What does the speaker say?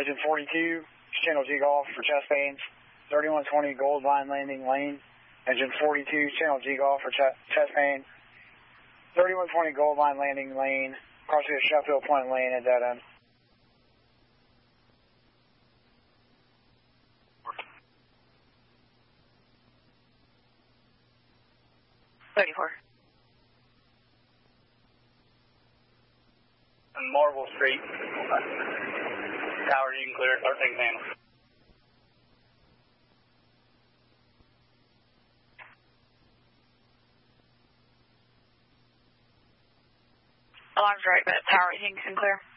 Engine 42, Channel G Golf for chest pains. 3120 Gold Line Landing Lane. Engine 42, Channel G Golf for chest pain. 3120 Gold Line Landing Lane. Crossing the Sheffield Point Lane at that end. Marble Street. Tower, you can clear. Start taking handle. Alarm's right, but tower, you can clear.